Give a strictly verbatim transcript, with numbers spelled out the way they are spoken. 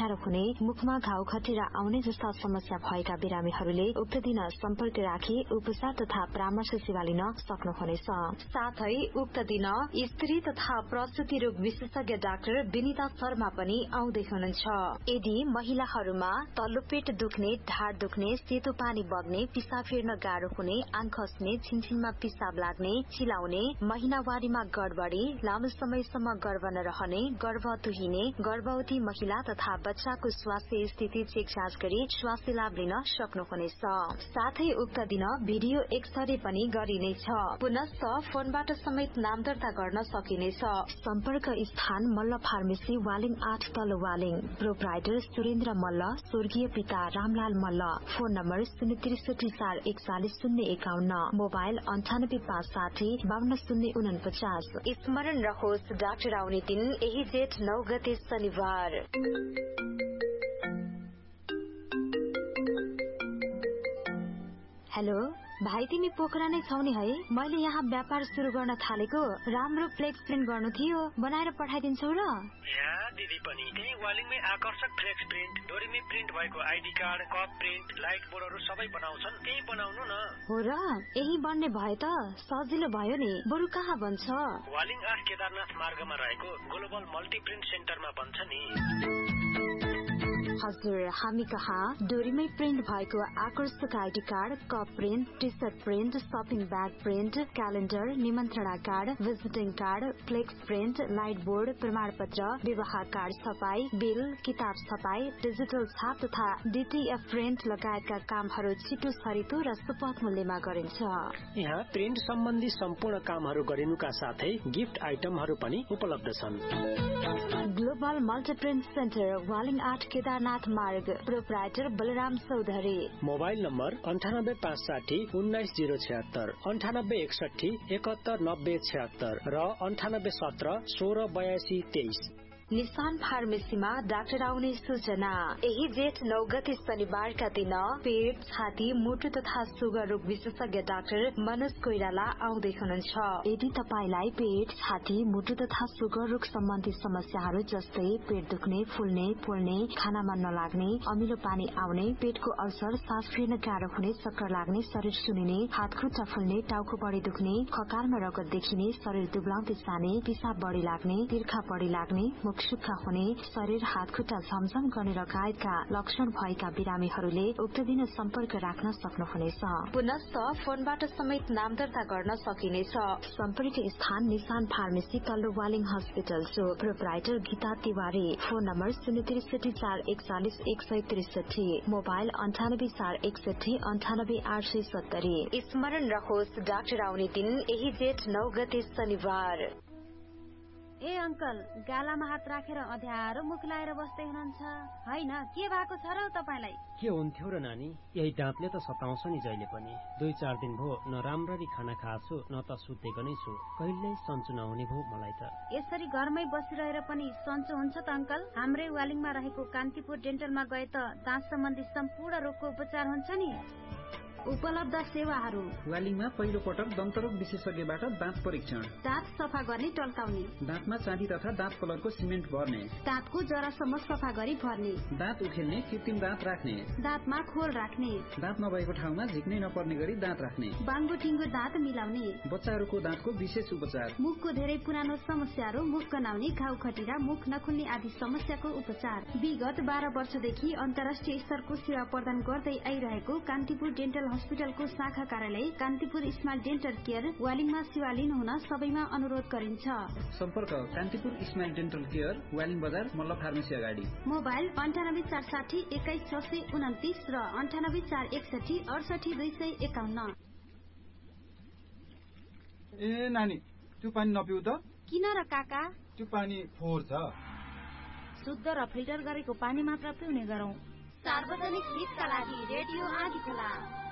अप्ठ्यारो हुने, मुखमा घाउ खटेरा आउने जस्ता समस्या भएका बिरामीहरूले उक्त दिन सम्पर्क राखी उपचार तथा परामर्श सेवा लिन सक्नुहुनेछ। साथै उक्त दिन स्त्री तथा प्रसुति रोग विशेषज्ञ डाक्टर विनिता शर्मा पनि आउँदै हुनुहुन्छ। यदि महिलाहरूमा तल्लो पेट दुख्ने, ढाड दुख्ने, सेतो पानी बग्ने, पिसाब फेर्न गाह्रो हुने, आँख खस्ने, छिनछिनमा पिसाब लाग्ने, चिलाउने, महिनावारीमा गडबडी, लामो समयसम्म गर्भ नरहने, गर्भ तुहिने, गर्भवती महिला तथा बच्चाको स्वास्थ्य स्थिति चेक जाँच गरी स्वास्थ्य लाभ लिन सक्नुहुनेछ। साथै उक्त दिन भिडियो एक्सरे पनि गरिनेछ। पुनश्च फोनबाट समेत नाम दर्ता गर्न सकिनेछ। सम्पर्क स्थान मल्ल फार्मेसी, वालिङ आठ तल्लो वालिङ। प्रोप्राइटर सुरेन्द्र मल्ल, स्वर्गीय पिता रामलाल मल्ल। फोन नम्बर शून्य त्रिसठी चार एकचालिस शून्य एकाउन्न, मोबाइल अन्ठानब्बे पाँच साठी बावन्न शून्य उनपचास। स्मरण रहोस्, डाक्टर आउने दिन यही जेठ नौ गते शनिबार। हेलो भाइ, तिमी पोखरा नै छौ नि है? मैले यहाँ व्यापार शुरू गर्न थालेको, राम्रो फ्लेक्स प्रिन्ट गर्नु थियो, बनाएर पठाइदिन्छौ र? या दिदी पनि त्यही वालिङमै आकर्षक फ्लेक्स प्रिन्ट, डोरीमै प्रिन्ट भएको ID card, cup print, light बोर्डहरू सबै बनाउँछन्, त्यही बनाउनु न। हो र, यही बन्ने भए त सजिलो भयो नि। बरु कहाँ बन्छ? वालिङ आठ केदारनाथ मार्गमा रहेको ग्लोबल मल्टी प्रिन्ट सेन्टरमा बन्छ नि। हजुर, हामी कहाँ डोरीमै प्रिन्ट भएको आकर्षक ID card, cup print, T short print, shopping bag print, calendar, निमन्त्रणा card, visiting card, flex print, light board, प्रमाण पत्र, विवाह कार्ड छपाई, बिल, किताब छपाई, डिजिटल छाप तथा डीटीएफ प्रिन्ट लगायतका कामहरू छिटो छरितो र सुपथ मूल्यमा गरिन्छ। यहाँ प्रिन्ट सम्बन्धी सम्पूर्ण कामहरू गरिनुका साथै गिफ्ट आइटमहरू पनि उपलब्ध छन्। ग्लोबल मल्टीप्रिन्ट सेन्टर, वालिङ आठ केदारनाथ मार्ग। Proprietor Balram Chaudhary. Mobile number अन्ठानब्बे पाँच साठी उन्नाइस जीरो छिहत्तर, अन्ठानब्बे एकसठी एकात्तर नब्बे छिहत्तर र अन्ठानब्बे सत्र सोह्र बयासी तेइस। निशान फार्मेसीमा डाक्टर आउने सूचना। यही जेठ नौ गते शनिबारका दिन पेट, छाती, मुटु तथा सुगर रोग विशेषज्ञ डाक्टर मनोज कोइराला आउँदै हुनुहुन्छ। यदि तपाईलाई पेट, छाती, मुटु तथा सुगर रोग सम्बन्धी समस्याहरू जस्तै पेट दुख्ने, फुल्ने, पोल्ने, खाना मन नलाग्ने, अमिलो पानी आउने, पेटको अल्सर, सास फेर्न गाह्रो हुने, चक्कर लाग्ने, शरीर सुनिने, हात खुट्टा फुल्ने, टाउको बढी दुख्ने, ककालमा रगत देखिने, शरीर दुब्लाउँदै जाने, पिसाब बढी लाग्ने, तिर्खा बढी लाग्ने, सुक्खा हुने, शरीर हात खुट्टा झमझम गर्ने लगायतका लक्षण भएका बिरामीहरूले उक्त दिन सम्पर्क राख्न सक्नुहुनेछ। पुनश्च फोनबाट समेत नाम दर्ता गर्न सकिनेछ। सम्पर्क स्थान निशान फार्मेसी, तल्लो Waling hospital so. Proprietor Gita Tiwari. Phone number शून्य त्रिसठी चार एकचालिस एक सय त्रिसठी, मोबाइल अन्ठानब्बे चार एकसठी अन्ठानब्बे आठ सय सत्तरी। स्मरण रहोस्, डाक्टर आउने दिन यही जेठ नौ गते शनिबार। ए अंकल, गालामा हात राखेर अध्यारो मुख लाएर बस्दै हुनुहुन्छ हैन? के भएको छ र तपाईलाई? के हुन्थ्यो र नानी, यही दाँतले त सताउँछ नि जहिले पनि। दुई चार दिन भयो न राम्ररी खाना खाछु न त सुतेको नै छु। कहिल्यै सन्चो नहुने भयो मलाई त। यसरी घरमै बसिरहेर पनि सन्चो हुन्छ त अंकल? हाम्रै वालिङमा रहेको कान्तिपुर डेन्टलमा गए त दाँत सम्बन्धी सम्पूर्ण रोगको उपचार हुन्छ नि। उपलब्ध सेवाहरू: वालिङमा पहिलो पटक दन्तरोग विशेषज्ञबाट दाँत परीक्षण, दाँत सफा गर्ने टल्काउने, दाँतमा चाँदी तथा दाँत कलरको सिमेन्ट भर्ने, दाँतको जरासम्म सफा गरी भर्ने, दाँत उखेल्ने, कृत्रिम दाँत राख्ने, दाँतमा खोल राख्ने, दाँत नभएको ठाउँमा झिक्नै नपर्ने गरी दाँत राख्ने, बाङ्गो ठिङ्गो दाँत मिलाउने, बच्चाहरूको दाँतको विशेष उपचार, मुखको धेरै पुरानो समस्याहरू, मुख गनाउने, घाउ खटिरा, मुख नखुल्ने आदि समस्याको उपचार। विगत बाह्र वर्षदेखि अन्तर्राष्ट्रिय स्तरको सेवा प्रदान गर्दै आइरहेको कान्तिपुर डेन्टल हस्पिटलको शाखा कार्यालय कान्तिपुर स्माइल डेन्टल केयर वालिङमा सेवा लिनुहुन सबैमा अनुरोध गरिन्छ। सम्पर्क Kantipur smile dental care, Waling बजार, मल्ल फार्मेसी अगाडि। मोबाइल अन्ठानब्बे चार साठी एक्काइस छ सय उन्तिस र अन्ठानब्बे चार एकसठी अडसठी दुई सय एकाउन्न। ए नानी, त्यो पानी नपिउ त। किन र काका? त्यो पानी फोहोर छ। शुद्ध र फिल्टर गरेको पानी मात्र पिउने गरौँ। सार्वजनिक हितका लागि रेडियो आँधी खोला।